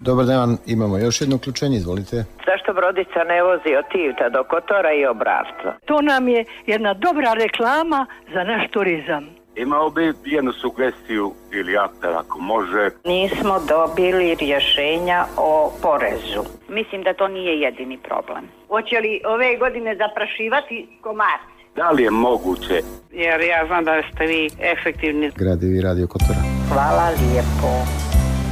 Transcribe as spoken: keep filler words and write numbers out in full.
Dobar dan, imamo još jedno uključenje, izvolite. Zašto brodica ne vozi od Tivta do Kotora i obratno? To nam je jedna dobra reklama za naš turizam. Imao bi jednu sugestiju ili apel ako može. Nismo dobili rješenja o porezu. Mislim da to nije jedini problem. Hoće li ove godine zaprašivati komarci? Da li je moguće? Jer ja znam da ste vi efektivni. Gradivi Radio Kotora. Hvala lijepo.